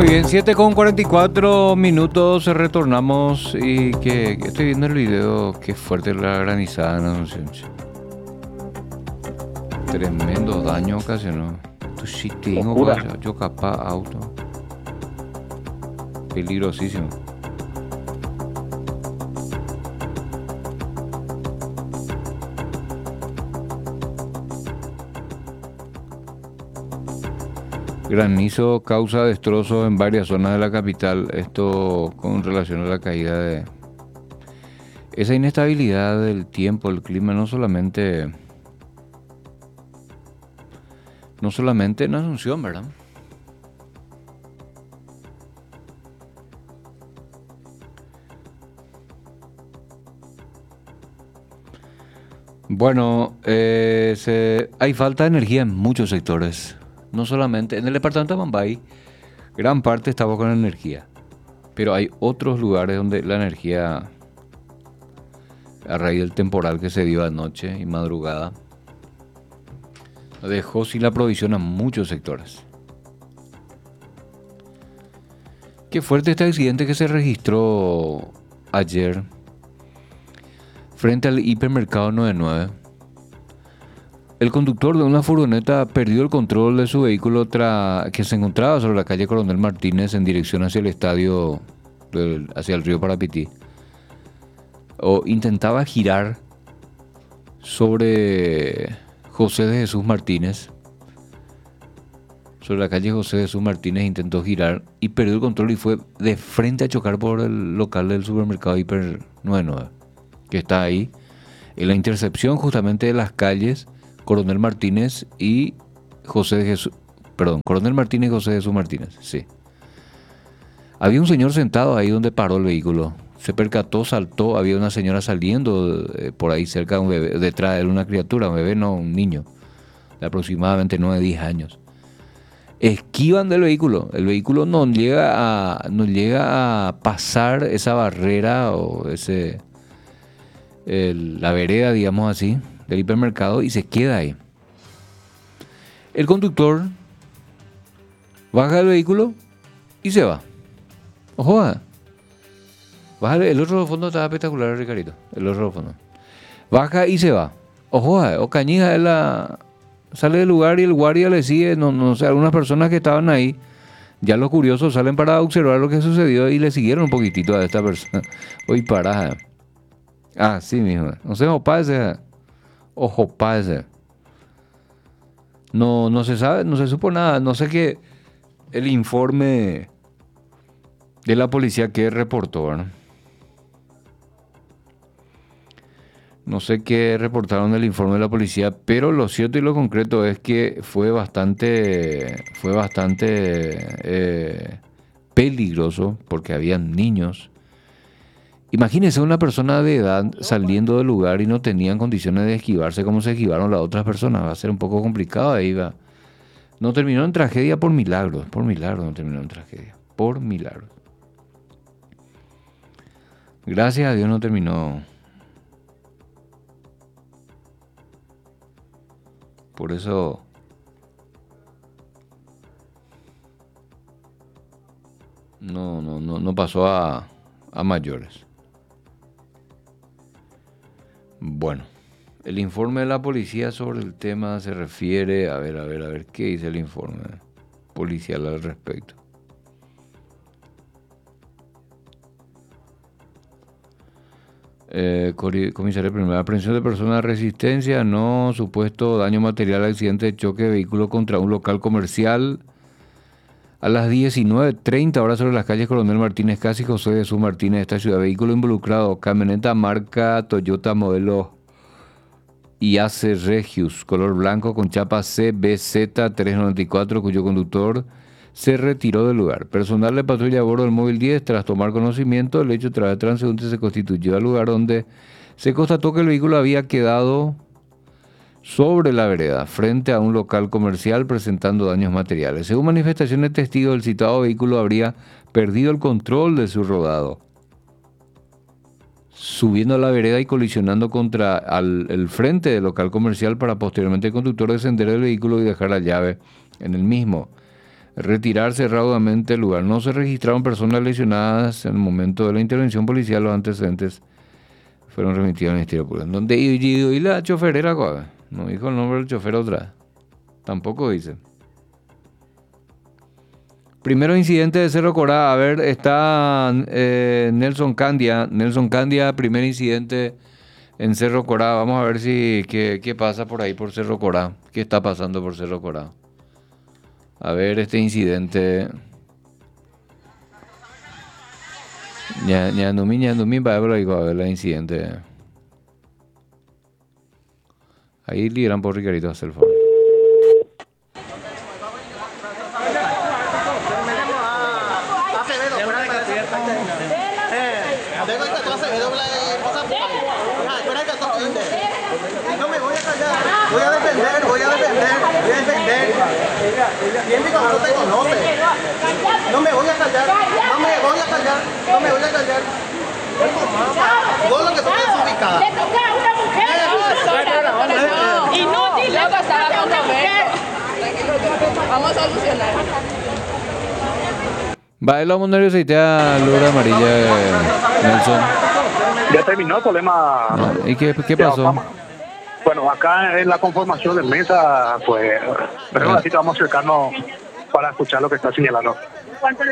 Muy bien, 7:44 retornamos y que estoy viendo el video, qué fuerte la granizada en Asunción. Tremendo daño ocasionó. Tu chitingo, Locura. yo capaz auto. Peligrosísimo. Granizo causa destrozos en varias zonas de la capital. Esto con relación a la caída de esa inestabilidad del tiempo, el clima, no solamente en Asunción, ¿verdad? Bueno, hay falta de energía en muchos sectores. No solamente en el departamento de Mambay, gran parte estaba con energía. Pero hay otros lugares donde la energía, a raíz del temporal que se dio anoche y madrugada, dejó sin la provisión a muchos sectores. Qué fuerte este accidente que se registró ayer frente al hipermercado 99. El conductor de una furgoneta perdió el control de su vehículo que se encontraba sobre la calle Coronel Martínez en dirección hacia el estadio, hacia el río Parapití. O intentaba girar sobre José de Jesús Martínez. Sobre la calle José de Jesús Martínez intentó girar y perdió el control y fue de frente a chocar por el local del supermercado Hiper 99, que está ahí, en la intersección justamente de las calles Coronel Martínez y José de Jesús, perdón, Coronel Martínez y José de Jesús Martínez, sí. Había un señor sentado ahí donde paró el vehículo. Se percató, saltó, había una señora saliendo por ahí cerca de un bebé, detrás de él una criatura, un bebé, no, un niño, de aproximadamente 9-10 años. Esquivan del vehículo. El vehículo no llega a pasar esa barrera o la vereda, digamos así, del hipermercado y se queda ahí. El conductor baja del vehículo y se va. Ojo, baja, el otro fondo estaba espectacular, Ricardo. El otro fondo. Baja y se va. Ojo, o cañija sale del lugar y el guardia le sigue, no sé, algunas personas que estaban ahí, ya los curiosos salen para observar lo que sucedió y le siguieron un poquitito a esta persona. Oye, pará. Ah, sí, mijo. No sé, ojo, pase. No se sabe, no se supo nada. No sé qué el informe de la policía que reportó, ¿verdad? No sé qué reportaron el informe de la policía, pero lo cierto y lo concreto es que fue bastante peligroso porque habían niños. Imagínense una persona de edad saliendo del lugar y no tenían condiciones de esquivarse como se esquivaron las otras personas. Va a ser un poco complicado ahí, va. No terminó en tragedia por milagros no terminó en tragedia, por milagros. Gracias a Dios no terminó. Por eso no pasó a mayores. Bueno, el informe de la policía sobre el tema se refiere, a ver, ¿qué dice el informe policial al respecto? Comisario primero, aprehensión de persona de resistencia, no, supuesto daño material, accidente de choque de vehículo contra un local comercial a las 19:30 horas sobre las calles Coronel Martínez Casi José de Jesús Martínez de esta ciudad. Vehículo involucrado, camioneta marca Toyota modelo IACE Regius, color blanco con chapa CBZ394, cuyo conductor se retiró del lugar. Personal de patrulla a bordo del móvil 10, tras tomar conocimiento del hecho, tras de transeúnte se constituyó al lugar donde se constató que el vehículo había quedado sobre la vereda, frente a un local comercial presentando daños materiales. Según manifestaciones de testigos, el citado vehículo habría perdido el control de su rodado, subiendo a la vereda y colisionando contra el frente del local comercial para posteriormente el conductor descender del vehículo y dejar la llave en el mismo. retirarse rápidamente del lugar. No se registraron personas lesionadas en el momento de la intervención policial. Los antecedentes fueron remitidos al Ministerio Público. ¿Dónde y la choferera? No dijo el nombre del chofer otra vez. Tampoco dice. Primero incidente de Cerro Corá. A ver, está Nelson Candia. Nelson Candia, primer incidente en Cerro Corá. Vamos a ver si qué pasa por ahí por Cerro Corá. ¿Qué está pasando por Cerro Corá? A ver este incidente. Ñandumí, va a ver el incidente. Ahí lideran por Ricarito a hacer el favor. Voy a defender. Bien, como no te conoce. No me voy a callar. Todo lo que tú quieres ubicada. Le toca a una mujer. Inútil, le toca a una mujer. Vamos a solucionar. Va, el amonero se te a Lura Amarilla, Nelson. Ya terminó el problema. ¿Y qué pasó? Bueno, acá en la conformación de mesa, pues, pero un ratito vamos a acercarnos para escuchar lo que está señalando. En cuanto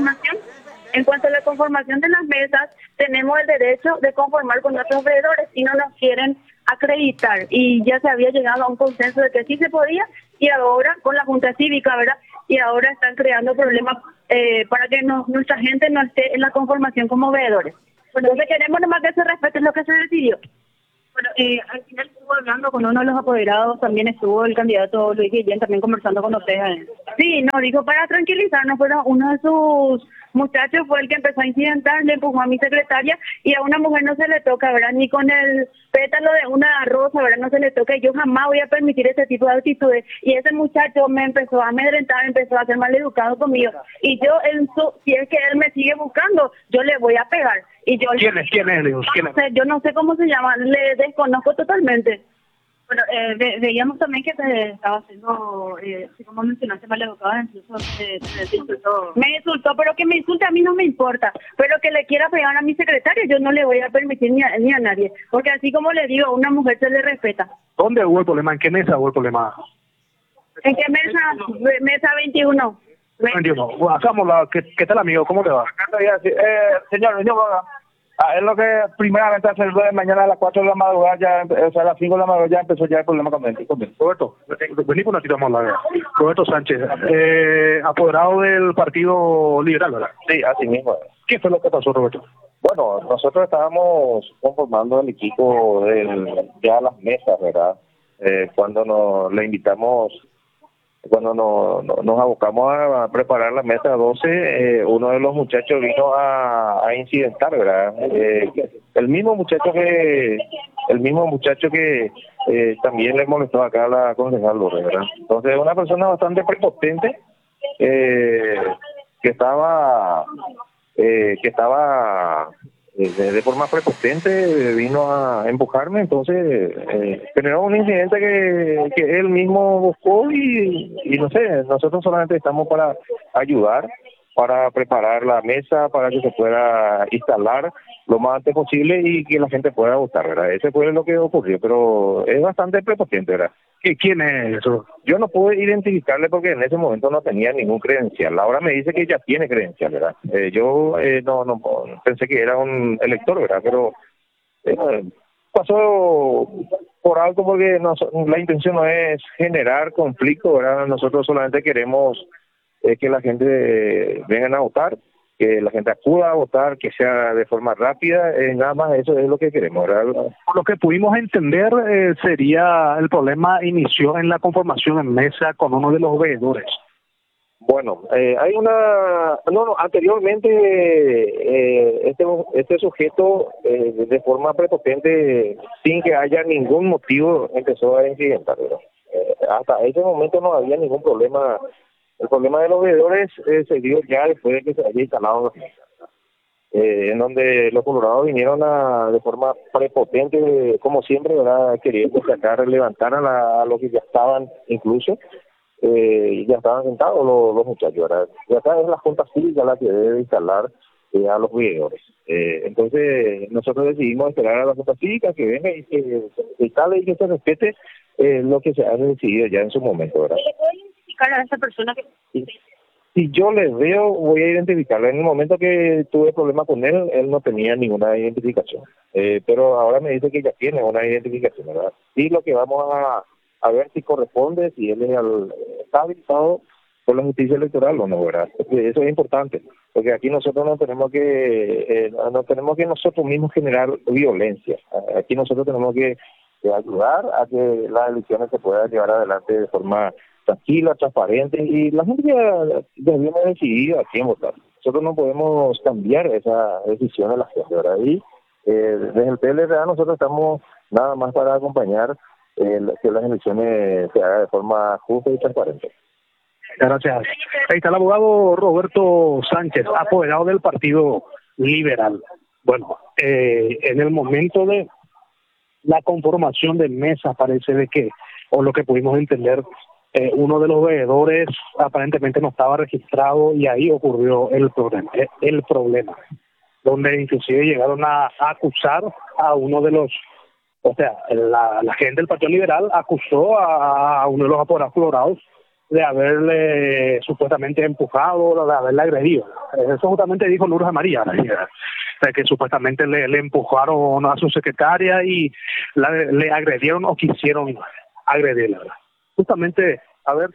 a la conformación de las mesas, tenemos el derecho de conformar con nuestros veedores y no nos quieren acreditar. Y ya se había llegado a un consenso de que sí se podía, y ahora con la Junta Cívica, ¿verdad? Y ahora están creando problemas para que nuestra gente no esté en la conformación como veedores. Entonces queremos nomás que se respete lo que se decidió. Bueno, al final estuvo hablando con uno de los apoderados, también estuvo el candidato Luis Guillén también conversando con ustedes. Sí, no, dijo para tranquilizarnos, pero uno de sus muchachos fue el que empezó a incidentar, le empujó a mi secretaria y a una mujer no se le toca, ¿verdad? Ni con el pétalo de una rosa, ¿verdad? No se le toca, y yo jamás voy a permitir ese tipo de actitudes. Y ese muchacho me empezó a amedrentar, empezó a ser maleducado conmigo. Y yo, si es que él me sigue buscando, yo le voy a pegar. Y yo ¿Quién es, Dios? ¿Quién es? Yo no sé cómo se llama, le desconozco totalmente. Bueno, veíamos también que te estaba haciendo, así como mencionaste, maleducada, incluso te insultó. Me insultó, pero que me insulte a mí no me importa. Pero que le quiera pegar a mi secretaria, yo no le voy a permitir ni a nadie. Porque así como le digo, a una mujer se le respeta. ¿Dónde hubo el problema? ¿En qué mesa hubo el problema? ¿En qué mesa? Mesa 21. 21. Hagámosla. ¿Qué tal, amigo? ¿Cómo te va? Señor, es lo que primeramente hace el de mañana a las 4 de la madrugada, o sea, a las 5 de la madrugada ya empezó ya el problema con él. Roberto, vení por una cita, vamos a hablar. Roberto Sánchez, apoderado del Partido Liberal, ¿verdad? Sí, así mismo. ¿Qué fue lo que pasó, Roberto? Bueno, nosotros estábamos conformando el equipo ya las mesas, ¿verdad? Cuando le invitamos, cuando nos abocamos a preparar la mesa 12, uno de los muchachos vino a incidentar, ¿verdad? El mismo muchacho que también le molestó acá a la concejal Lourdes, ¿verdad? Entonces, una persona bastante prepotente que estaba de forma prepotente vino a empujarme, entonces generó un incidente que él mismo buscó y no sé, nosotros solamente estamos para ayudar, para preparar la mesa, para que se pueda instalar lo más antes posible y que la gente pueda votar, ¿verdad? Ese fue lo que ocurrió, pero es bastante prepotente, ¿verdad? ¿Quién es eso? Yo no pude identificarle porque en ese momento no tenía ningún credencial. Ahora me dice que ya tiene credencial, ¿verdad? Yo no pensé que era un elector, ¿verdad? Pero pasó por alto porque la intención no es generar conflicto, ¿verdad? Nosotros solamente queremos que la gente venga a votar, que la gente acuda a votar, que sea de forma rápida, nada más eso es lo que queremos, ¿verdad? Por lo que pudimos entender, sería el problema inició en la conformación en mesa con uno de los veedores. Bueno, hay anteriormente este sujeto de forma prepotente, sin que haya ningún motivo, empezó a incidentar, ¿verdad? Hasta ese momento no había ningún problema. El problema de los veedores se dio ya después de que se haya instalado en donde los colorados vinieron de forma prepotente, como siempre, ¿verdad? Queriendo sacar, levantar a los que ya estaban incluso. ya estaban sentados los muchachos, ¿verdad? Y acá es la Junta Cívica la que debe instalar a los veedores. Entonces nosotros decidimos esperar a la Junta Cívica que venga y que se instale y que se respete lo que se ha decidido ya en su momento, ¿verdad? ¿Le puede identificar a esa persona que... Si yo le veo, voy a identificarlo. En el momento que tuve problemas con él no tenía ninguna identificación. Pero ahora me dice que ya tiene una identificación, ¿verdad? Y lo que vamos a ver si corresponde, si él está habilitado por la justicia electoral o no, ¿verdad? Porque eso es importante, porque aquí nosotros no tenemos que nosotros mismos generar violencia. Aquí nosotros tenemos que ayudar a que las elecciones se puedan llevar adelante de forma tranquila, transparente, y la gente ya viene decidida a quién votar. Nosotros no podemos cambiar esa decisión de la gente, ¿verdad? Y desde el PLRA nosotros estamos nada más para acompañar que las elecciones se hagan de forma justa y transparente. Gracias. Ahí está el abogado Roberto Sánchez, apoderado del Partido Liberal. Bueno, en el momento de la conformación de mesa parece de que, o lo que pudimos entender, uno de los veedores aparentemente no estaba registrado y ahí ocurrió el problema, donde inclusive llegaron a acusar a uno de los, o sea, la gente del Partido Liberal acusó a uno de los apoderados colorados de haberle supuestamente empujado, de haberle agredido. Eso justamente dijo Lourdes María, que supuestamente le empujaron a su secretaria y le agredieron o quisieron agredirla. Justamente, a ver,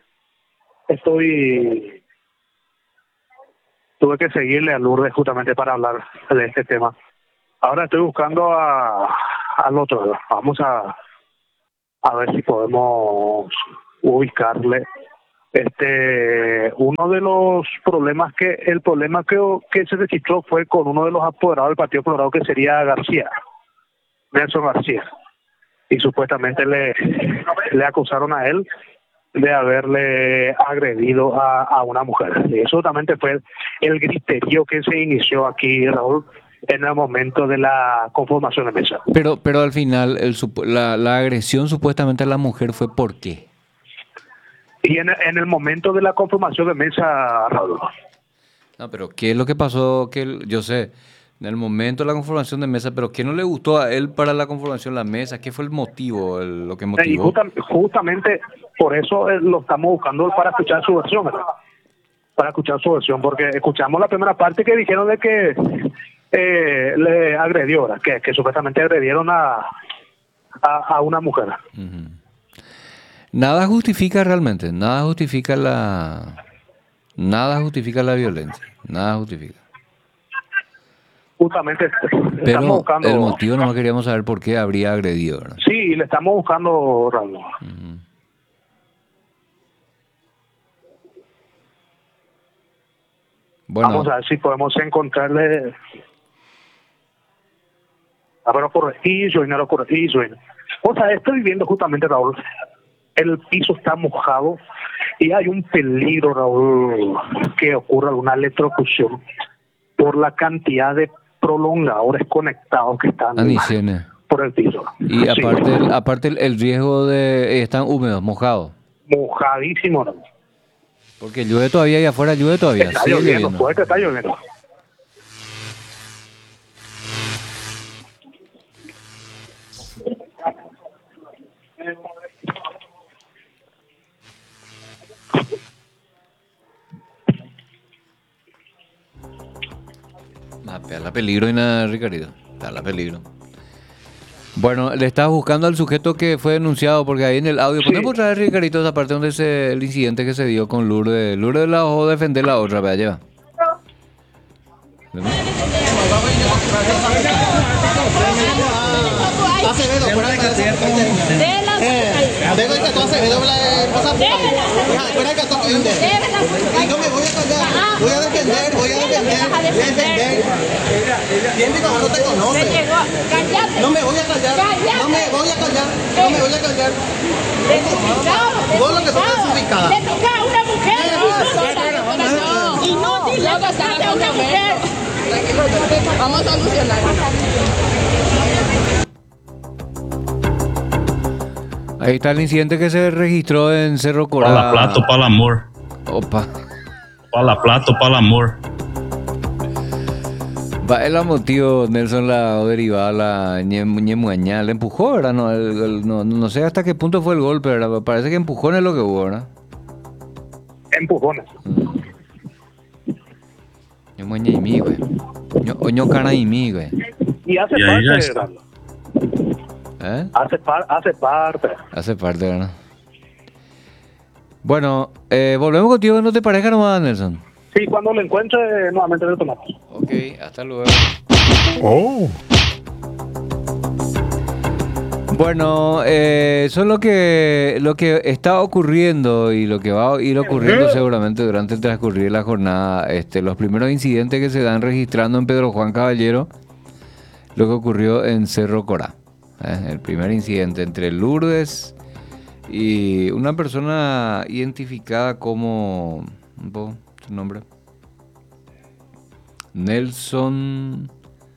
tuve que seguirle a Lourdes justamente para hablar de este tema. Ahora estoy buscando al otro. Vamos a ver si podemos ubicarle. Uno de los problemas el problema que se registró fue con uno de los apoderados del Partido Colorado, que sería Nelson García, y supuestamente le acusaron a él de haberle agredido a una mujer. Y eso también fue el griterío que se inició aquí, Raúl, en el momento de la conformación de mesa. Pero al final la agresión supuestamente a la mujer fue ¿por qué? Y en el momento de la conformación de mesa, Raúl. No, pero ¿qué es lo que pasó? Yo sé, en el momento de la conformación de mesa, pero ¿qué no le gustó a él para la conformación de la mesa? ¿Qué fue el motivo, lo que motivó? Y justamente por eso lo estamos buscando, para escuchar su versión, ¿verdad? Para escuchar su versión, porque escuchamos la primera parte que dijeron de que le agredió, ¿verdad? Que supuestamente agredieron a una mujer. Uh-huh. Nada justifica realmente, nada justifica la violencia, nada justifica. Justamente pero estamos buscando el motivo, no queríamos saber por qué habría agredido, ¿verdad? Sí, le estamos buscando, Raúl. Uh-huh. Bueno, vamos a ver si podemos encontrarle. Pero corregillo. O sea, estoy viendo justamente, Raúl, el piso está mojado y hay un peligro, Raúl, que ocurra alguna electrocución por la cantidad de prolongadores conectados que están por el piso. Y sí. aparte el riesgo de están húmedos, mojados. Mojadísimo, Raúl. Porque llueve todavía y afuera llueve todavía. Está lloviendo, fuerte está lloviendo. Está la peligro, Ricardito. Está la peligro. Bueno, le estaba buscando al sujeto que fue denunciado, porque ahí en el audio, ponemos otra vez, Ricardito, esa parte donde el incidente que se dio con Lourdes. Lourdes la dejó defender la otra, vaya. Acevedo, fuera de casa. Tengo el cartón Acevedo, fuera de cartón. Y no me voy a callar. Voy a defender. Científico, no te conoce. No me voy a callar. Vos lo que sos desubicada. Le toca a una mujer. Inútil, le tocaste a una mujer. Vamos a solucionar. Ahí está el incidente que se registró en Cerro Corá. Para la Plata, para el amor. Opa. Para la Plata, para el amor. Va el motivo, Nelson, la derivada, la Ñemuañá, le empujó, ¿verdad? No sé hasta qué punto fue el golpe, ¿verdad? Parece que empujones lo que hubo, ¿verdad? Empujones. Ñemuañá y mí, güey. Oño cana y mí, güey. Y hace Y ahí ya parte, está. ¿verdad? ¿Eh? Hace parte. Hace parte, ¿verdad? Bueno, volvemos contigo, ¿no te parezca nomás, Nelson? Sí, cuando lo encuentre, nuevamente le tomamos. Ok, hasta luego. Oh. Bueno, eso es lo que está ocurriendo y lo que va a ir ocurriendo seguramente durante el transcurrir de la jornada. Los primeros incidentes que se dan registrando en Pedro Juan Caballero, lo que ocurrió en Cerro Corá. El primer incidente entre Lourdes y una persona identificada como... ¿Su nombre? Nelson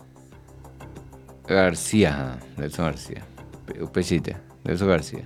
García. Nelson García. Pechite. Nelson García.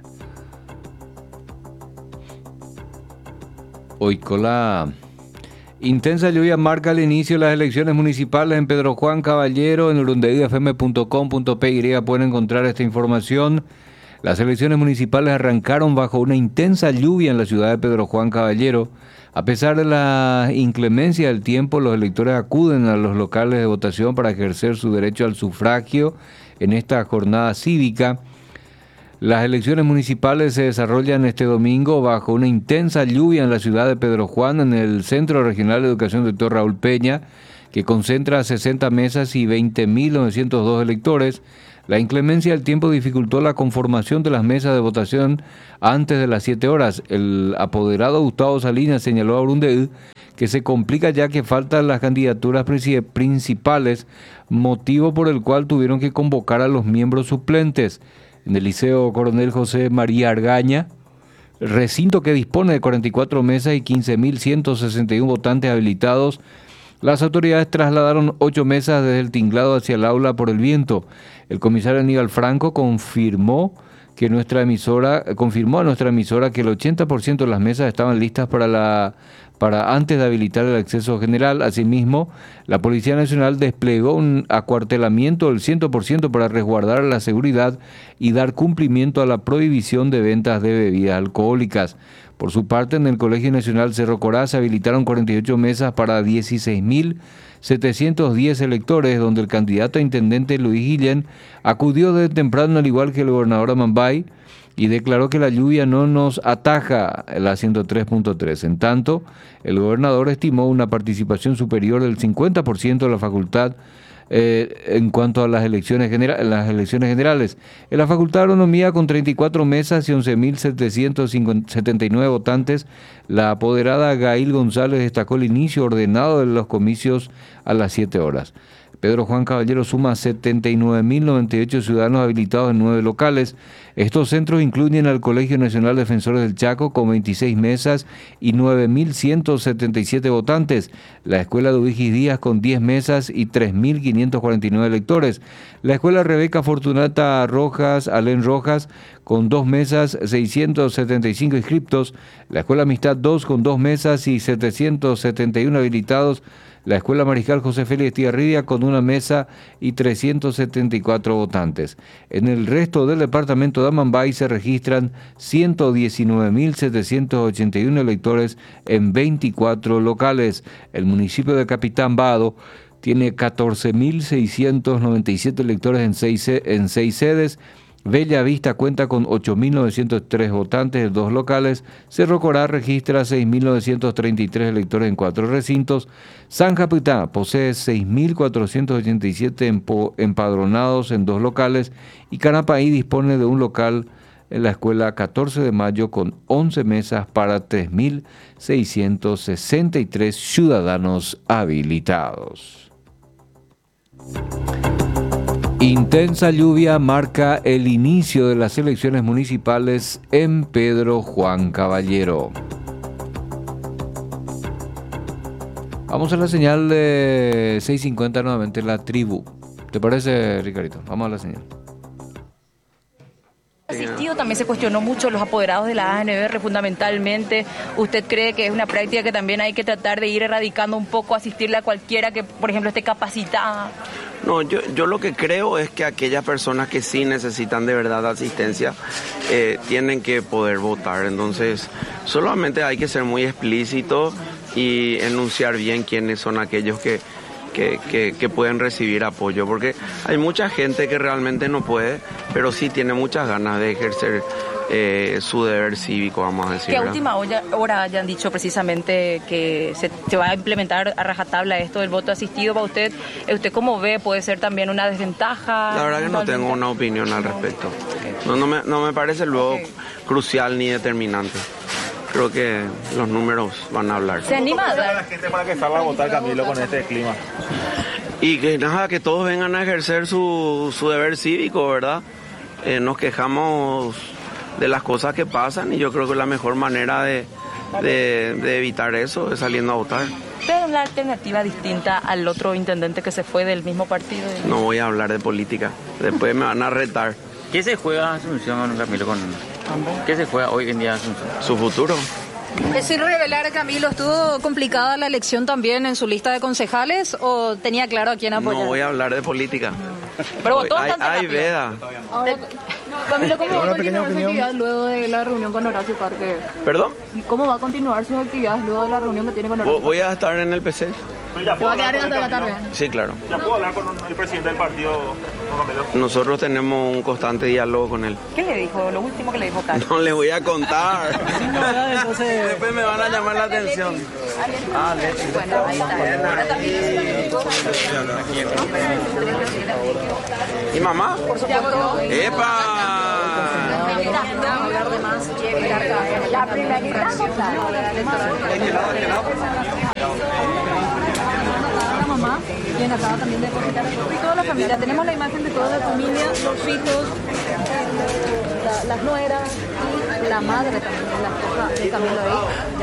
Hoy con la intensa lluvia marca el inicio de las elecciones municipales en Pedro Juan Caballero. En urundeidfm.com.py pueden encontrar esta información. Las elecciones municipales arrancaron bajo una intensa lluvia en la ciudad de Pedro Juan Caballero. A pesar de la inclemencia del tiempo, los electores acuden a los locales de votación para ejercer su derecho al sufragio en esta jornada cívica. Las elecciones municipales se desarrollan este domingo bajo una intensa lluvia en la ciudad de Pedro Juan, en el Centro Regional de Educación Dr. Raúl Peña, que concentra 60 mesas y 20.902 electores. La inclemencia del tiempo dificultó la conformación de las mesas de votación antes de las 7 horas. El apoderado Gustavo Salinas señaló a Urundeid que se complica ya que faltan las candidaturas principales, motivo por el cual tuvieron que convocar a los miembros suplentes. En el Liceo Coronel José María Argaña, recinto que dispone de 44 mesas y 15.161 votantes habilitados, las autoridades trasladaron 8 mesas desde el tinglado hacia el aula por el viento. El comisario Aníbal Franco confirmó a nuestra emisora que el 80% de las mesas estaban listas para antes de habilitar el acceso general. Asimismo, la Policía Nacional desplegó un acuartelamiento del 100% para resguardar la seguridad y dar cumplimiento a la prohibición de ventas de bebidas alcohólicas. Por su parte, en el Colegio Nacional Cerro Corá se habilitaron 48 mesas para 16.710 electores, donde el candidato a intendente Luis Guillén acudió desde temprano, al igual que el gobernador Amambay, y declaró que la lluvia no nos ataja la 103.3. En tanto, el gobernador estimó una participación superior del 50% de la facultad en cuanto a las elecciones generales. En la Facultad de Agronomía, con 34 mesas y 11.779 votantes, la apoderada Gail González destacó el inicio ordenado de los comicios a las 7 horas. Pedro Juan Caballero suma 79.098 ciudadanos habilitados en 9 locales. Estos centros incluyen al Colegio Nacional Defensores del Chaco con 26 mesas y 9.177 votantes, la Escuela Duigis Díaz con 10 mesas y 3.549 electores, la Escuela Rebeca Fortunata Rojas, Alén Rojas con 2 mesas, 675 inscriptos, la Escuela Amistad 2 con 2 mesas y 771 habilitados, la Escuela Mariscal José Félix Estigarribia con 1 mesa y 374 votantes. En el resto del departamento de Amambay se registran 119.781 electores en 24 locales. El municipio de Capitán Vado tiene 14.697 electores en 6 sedes. Bella Vista cuenta con 8.903 votantes en 2 locales. Cerro Corá registra 6.933 electores en 4 recintos. San Capitán posee 6.487 empadronados en 2 locales. Y Canapaí dispone de un local en la escuela 14 de mayo con 11 mesas para 3.663 ciudadanos habilitados. Intensa lluvia marca el inicio de las elecciones municipales en Pedro Juan Caballero. Vamos a la señal de 6:50 nuevamente, la tribu. ¿Te parece, Ricardito? Vamos a la señal. Asistió partido también se cuestionó mucho los apoderados de la ANR fundamentalmente. ¿Usted cree que es una práctica que también hay que tratar de ir erradicando un poco, asistirle a cualquiera que, por ejemplo, esté capacitada? No, yo lo que creo es que aquellas personas que sí necesitan de verdad asistencia tienen que poder votar. Entonces, solamente hay que ser muy explícito y enunciar bien quiénes son aquellos que pueden recibir apoyo, porque hay mucha gente que realmente no puede, pero sí tiene muchas ganas de ejercer su deber cívico, vamos a decir. Que a ¿verdad? última hora hayan dicho precisamente que se va a implementar a rajatabla esto del voto asistido para usted. ¿Usted cómo ve? ¿Puede ser también una desventaja? La verdad que no tengo una opinión al respecto. No me parece luego crucial ni determinante. Creo que los números van a hablar. ¿Se anima a dar? la gente para que salga a votar, Camilo, con este clima? Y que nada, que todos vengan a ejercer su deber cívico, ¿verdad? Nos quejamos de las cosas que pasan y yo creo que la mejor manera de evitar eso es saliendo a votar. ¿Usted es una alternativa distinta al otro intendente que se fue del mismo partido? No voy a hablar de política, después me van a retar. ¿Qué se juega Asunción, Camilo, ¿Qué se juega hoy en día Asunción? Su futuro. Es sin revelar, Camilo, ¿estuvo complicada la elección también en su lista de concejales o tenía claro a quién apoyar? No voy a hablar de política. Pero votó bastante hay rápido. veda. Camilo, ¿cómo va a continuar su actividad luego de la reunión con Horacio Parque? ¿Perdón? ¿Cómo va a continuar sus actividades luego de la reunión que tiene con Horacio? Voy a estar en el PC. ¿Se va a quedar hasta la tarde? Sí, claro. ¿Ya puedo hablar con el presidente del partido, don Camilo? Nosotros tenemos un constante diálogo con él. ¿Qué le dijo? Lo último que le dijo Carlos. No les voy a contar. Entonces, Después me van a llamar la atención. Ah, Bueno, ahí está. Ahora también. ¿Y mamá? ¡Epa! La primerita La mamá, quien acaba también de depositar y toda la familia. Tenemos la imagen de toda la familia, los hijos, las nueras y la madre también, la esposa de Camilo ahí.